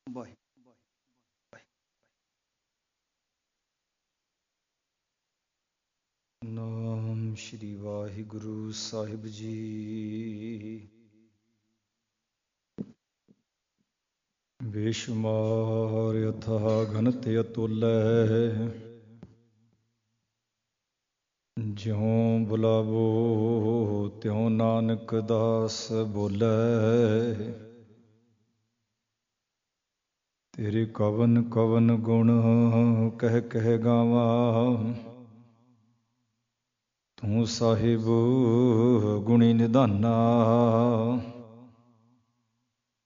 ਵਾਹਿ ਨਾਮ ਸ਼੍ਰੀ ਵਾਹਿਗੁਰੂ ਸਾਹਿਬ ਜੀ। ਬੇਸ਼ੁਮਾਰ ਅਥਾਹ ਗਨਤ ਅਤੁਲੈ, ਜਿਉ ਬੁਲਾਵੋ ਤਿਉ ਨਾਨਕ ਦਾਸ ਬੋਲੇ। ਤੇਰੇ ਕਵਨ ਕਵਨ ਗੁਣ ਕਹਿ ਕਹਿ ਗਾਵਾਂ, ਤੂੰ ਸਾਹਿਬ ਗੁਣੀ ਨਿਧਾਨਾ।